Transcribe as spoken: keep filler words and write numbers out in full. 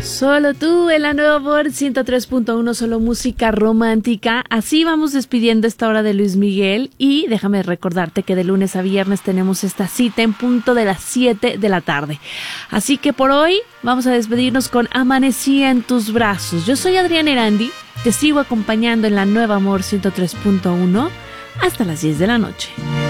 Solo tú en la nueva Amor ciento tres punto uno, solo música romántica. Así vamos despidiendo esta hora de Luis Miguel. Y déjame recordarte que de lunes a viernes tenemos esta cita en punto de las siete de la tarde. Así que por hoy vamos a despedirnos con Amanecía en tus brazos. Yo soy Adriana Erandi, te sigo acompañando en la nueva Amor ciento tres punto uno hasta las diez de la noche.